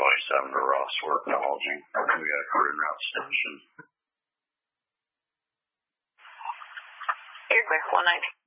27 to Ross Work Acknowledging. We got a crew en route station. Air clear, 190.